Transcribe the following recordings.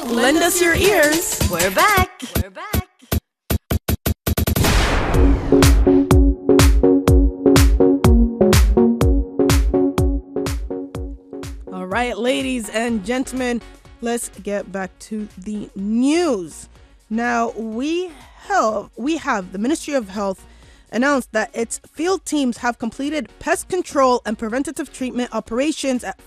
Lend us your ears. We're back. All right, ladies and gentlemen, let's get back to the news. Now, we have the Ministry of Health announced that its field teams have completed pest control and preventative treatment operations at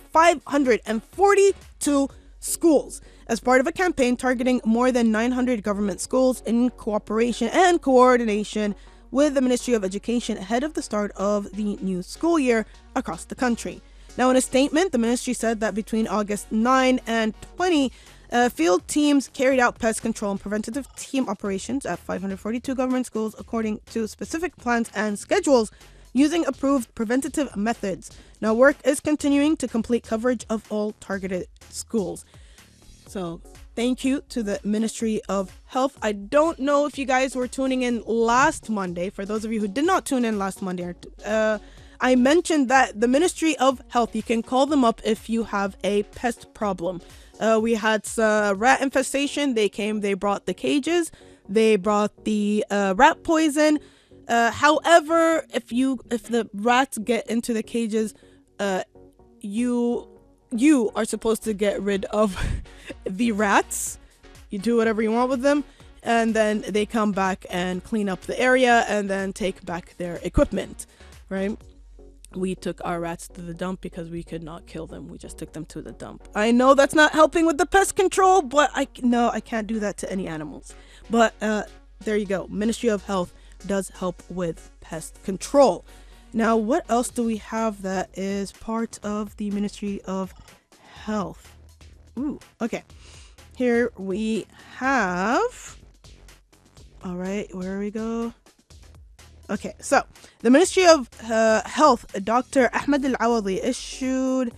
542 schools as part of a campaign targeting more than 900 government schools in cooperation and coordination with the Ministry of Education ahead of the start of the new school year across the country. Now, in a statement, the ministry said that between August 9 and 20, field teams carried out pest control and preventative team operations at 542 government schools according to specific plans and schedules using approved preventative methods. Now, work is continuing to complete coverage of all targeted schools. So, thank you to the Ministry of Health. I don't know if you guys were tuning in last Monday. For those of you who did not tune in last Monday, I mentioned that the Ministry of Health, you can call them up if you have a pest problem. We had rat infestation. They came, they brought the cages, they brought the rat poison. However, if the rats get into the cages, you are supposed to get rid of the rats. You do whatever you want with them, and then they come back and clean up the area and then take back their equipment, right? We took our rats to the dump because we could not kill them. We just took them to the dump. I know that's not helping with the pest control, but I can't do that to any animals. But there you go. Ministry of Health does help with pest control. Now, what else do we have that is part of the Ministry of Health? Ooh, okay. Here we have... All right, where we go? Okay, so the Ministry of Health, Dr. Ahmed Al-Awadi, issued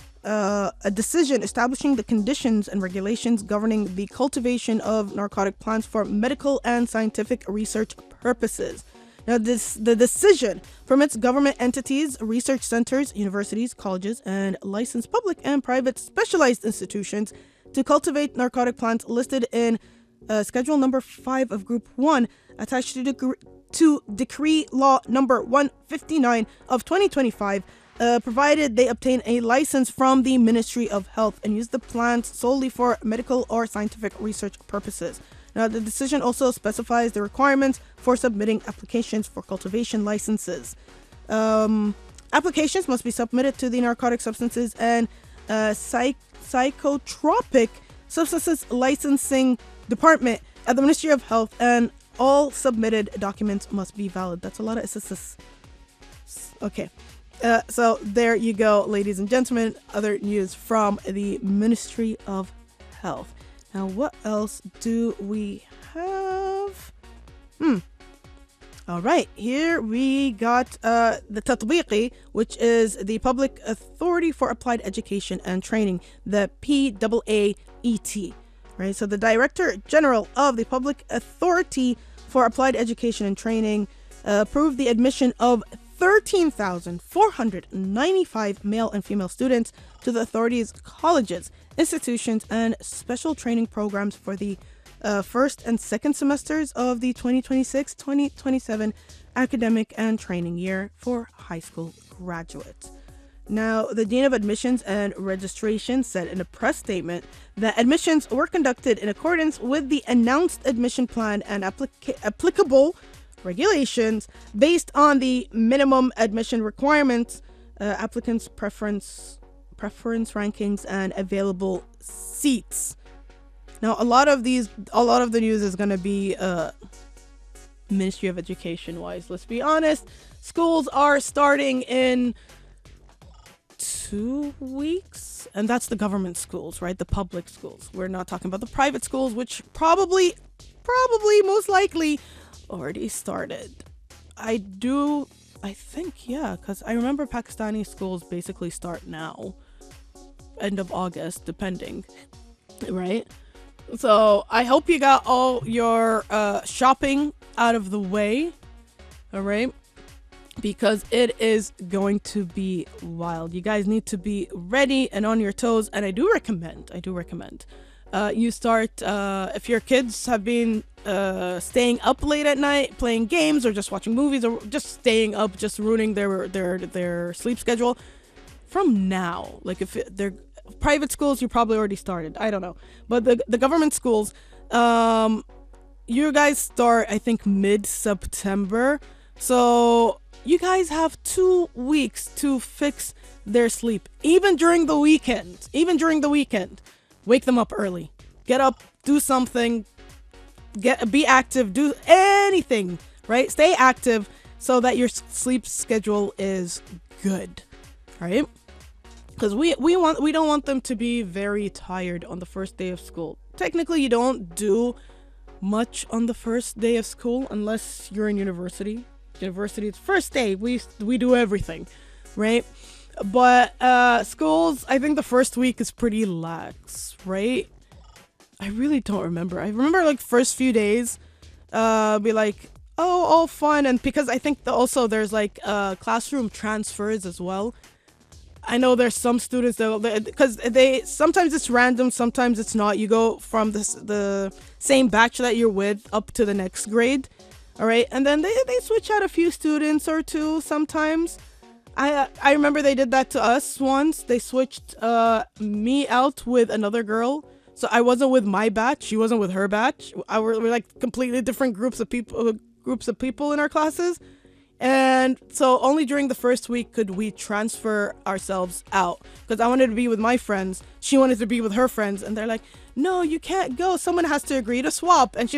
a decision establishing the conditions and regulations governing the cultivation of narcotic plants for medical and scientific research purposes. Now, the decision permits government entities, research centers, universities, colleges, and licensed public and private specialized institutions to cultivate narcotic plants listed in Schedule Number 5 of Group 1, attached to Decree Law Number 159 of 2025, provided they obtain a license from the Ministry of Health and use the plants solely for medical or scientific research purposes. Now, the decision also specifies the requirements for submitting applications for cultivation licenses. Applications must be submitted to the Narcotic Substances and Psychotropic Substances Licensing Department at the Ministry of Health, and all submitted documents must be valid. That's a lot of SSS. Okay. So there you go, ladies and gentlemen. Other news from the Ministry of Health. Now, what else do we have? All right. Here we got the Tatbiqi, which is the Public Authority for Applied Education and Training, the PAAET. Right. So the Director General of the Public Authority for Applied Education and Training approved the admission of 13,495 male and female students to the authority's colleges, institutions, and special training programs for the first and second semesters of the 2026-2027 academic and training year for high school graduates. Now, the Dean of Admissions and Registration said in a press statement that admissions were conducted in accordance with the announced admission plan and applicable regulations based on the minimum admission requirements, applicants' preference rankings, and available seats. Now, a lot of the news is going to be Ministry of Education wise. Let's be honest. Schools are starting in 2 weeks, and that's the government schools, right? The public schools. We're not talking about the private schools, which probably most likely already started. I think, yeah, because I remember Pakistani schools basically start now, end of August, depending, right? So I hope you got all your shopping out of the way, all right? Because it is going to be wild. You guys need to be ready and on your toes. And I do recommend You start if your kids have been staying up late at night playing games or just watching movies or just staying up, just ruining their sleep schedule from now. Like if they're private schools, you probably already started. I don't know, but the government schools, you guys start I think mid-September, so you guys have 2 weeks to fix their sleep. Even during the weekend, wake them up early. Get up, do something, be active, do anything, right? Stay active so that your sleep schedule is good, right? Because we don't want them to be very tired on the first day of school. Technically, you don't do much on the first day of school unless you're in university. University's first day, we do everything, right? But schools, I think the first week is pretty lax, right? I really don't remember. I remember like first few days, be like, oh, all fun, and because I think also there's like classroom transfers as well. I know there's some students that because they sometimes it's random, sometimes it's not. You go from the same batch that you're with up to the next grade, all right, and then they switch out a few students or two sometimes. I remember they did that to us once. They switched me out with another girl. So I wasn't with my batch. She wasn't with her batch. We're like completely different groups of people in our classes. And so only during the first week could we transfer ourselves out. Because I wanted to be with my friends. She wanted to be with her friends. And they're like, no, you can't go. Someone has to agree to swap. And she's